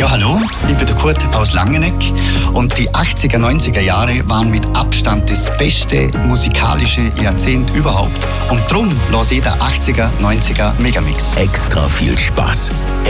Ja, hallo, ich bin der Kurt aus Langeneck und die 80er, 90er Jahre waren mit Abstand das beste musikalische Jahrzehnt überhaupt. Und drum lasse ich der 80er, 90er Megamix. Extra viel Spaß.